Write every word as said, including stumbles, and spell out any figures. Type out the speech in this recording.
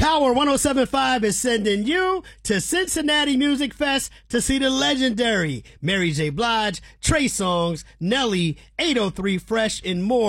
Power one oh seven point five is sending you to Cincinnati Music Fest to see the legendary Mary J. Blige, Trey Songz, Nelly, eight oh three Fresh, and more.